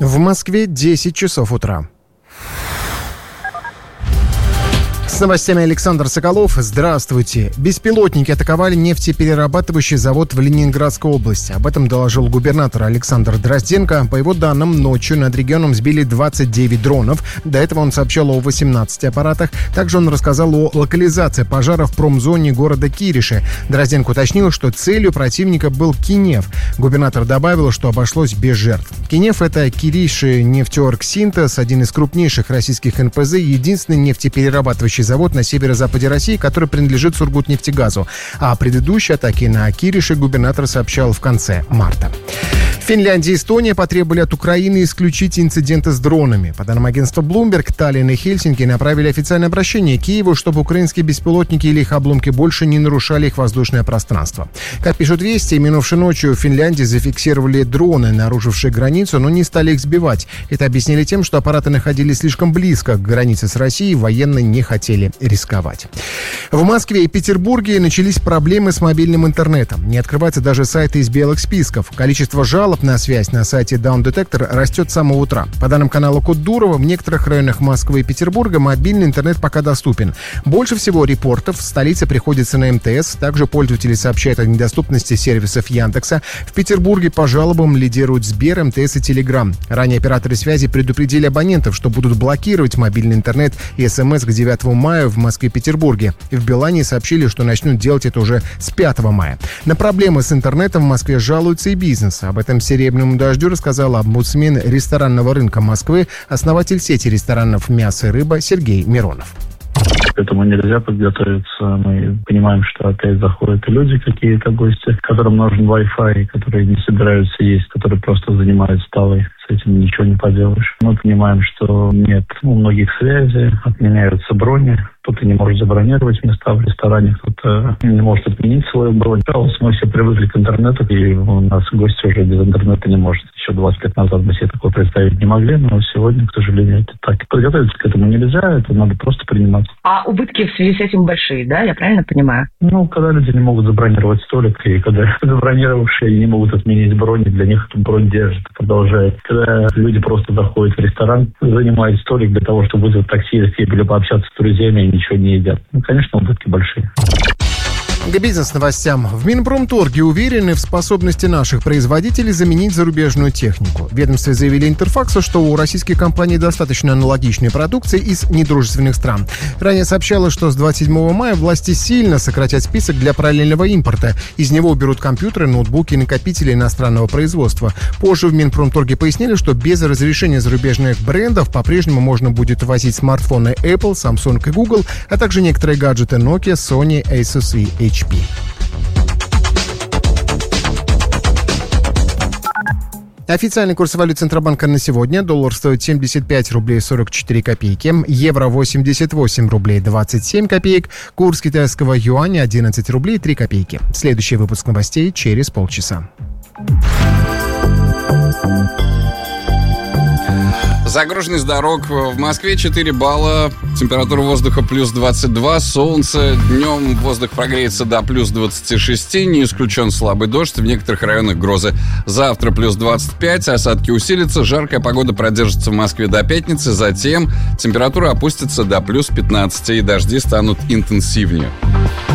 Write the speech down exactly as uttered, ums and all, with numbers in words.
В Москве десять часов утра. С новостями Александр Соколов. Здравствуйте. Беспилотники атаковали нефтеперерабатывающий завод в Ленинградской области. Об этом доложил губернатор Александр Дрозденко. По его данным, ночью над регионом сбили двадцать девять дронов. До этого он сообщал о восемнадцати аппаратах. Также он рассказал о локализации пожара в промзоне города Кириши. Дрозденко уточнил, что целью противника был Кинев. Губернатор добавил, что обошлось без жертв. Кинев — это Кириши нефтеоргсинтез, один из крупнейших российских эн пэ зэ, единственный нефтеперерабатывающий завод на северо-западе России, который принадлежит Сургутнефтегазу. А о предыдущей атаке на Кириши губернатор сообщал в конце марта. Финляндия и Эстония потребовали от Украины исключить инциденты с дронами. По данным агентства Bloomberg, Таллин и Хельсинки направили официальное обращение к Киеву, чтобы украинские беспилотники или их обломки больше не нарушали их воздушное пространство. Как пишут Вести, минувшей ночью в Финляндии зафиксировали дроны, нарушившие границу, но не стали их сбивать. Это объяснили тем, что аппараты находились слишком близко к границе с Россией, военные не хотели рисковать. В Москве и Петербурге начались проблемы с мобильным интернетом. Не открываются даже сайты из белых списков. Количество жалоб на связь на сайте Down Detector растет с самого утра. По данным канала Код Дурова, в некоторых районах Москвы и Петербурга мобильный интернет пока доступен. Больше всего репортов в столице приходится на эм тэ эс. Также пользователи сообщают о недоступности сервисов Яндекса. В Петербурге по жалобам лидируют Сбер, эм тэ эс и Телеграм. Ранее операторы связи предупредили абонентов, что будут блокировать мобильный интернет и эс эм эс к девятому мая в Москве и Петербурге. И в Билайне сообщили, что начнут делать это уже с пятого мая. На проблемы с интернетом в Москве жалуются и бизнес. Об этом «Серебряному дождю» рассказал омбудсмен ресторанного рынка Москвы, основатель сети ресторанов «Мясо и рыба» Сергей Миронов. К этому нельзя подготовиться. Мы понимаем, что опять заходят и люди какие-то, гости, которым нужен Wi-Fi, которые не собираются есть, которые просто занимают столы. С этим ничего не поделаешь. Мы понимаем, что нет у многих связи, отменяются брони. Кто-то не может забронировать места в ресторане, кто-то не может отменить свою бронь. Мы все привыкли к интернету, и у нас гости уже без интернета не может. Еще двадцать лет назад мы себе такое представить не могли, но сегодня, к сожалению, это так. Подготовиться к этому нельзя, это надо просто принимать. А убытки в связи с этим большие, да? Я правильно понимаю? Ну, когда люди не могут забронировать столик, и когда забронировавшие не могут отменить бронь, для них эту бронь держит, продолжает. Когда люди просто заходят в ресторан, занимают столик для того, чтобы вызвать такси или пообщаться с друзьями, и ничего не едят. Ну, конечно, убытки большие. К бизнес-новостям. В Минпромторге уверены в способности наших производителей заменить зарубежную технику. В ведомстве заявили Интерфаксу, что у российских компаний достаточно аналогичной продукции из недружественных стран. Ранее сообщалось, что с двадцать седьмого мая власти сильно сократят список для параллельного импорта. Из него уберут компьютеры, ноутбуки и накопители иностранного производства. Позже в Минпромторге пояснили, что без разрешения зарубежных брендов по-прежнему можно будет возить смартфоны Apple, Samsung и Google, а также некоторые гаджеты Nokia, Sony, Asus и эйч пи. Официальный курс валют Центробанка на сегодня. Доллар стоит семьдесят пять рублей сорок четыре копейки. Евро восемьдесят восемь рублей двадцать семь копеек. Курс китайского юаня одиннадцать рублей три копейки. Следующий выпуск новостей через полчаса. Загруженность дорог в Москве четыре балла, температура воздуха плюс двадцать два, солнце, днем воздух прогреется до плюс двадцать шесть, не исключен слабый дождь, в некоторых районах грозы. Завтра плюс двадцать пять, осадки усилятся, жаркая погода продержится в Москве до пятницы, затем температура опустится до плюс пятнадцать, и дожди станут интенсивнее.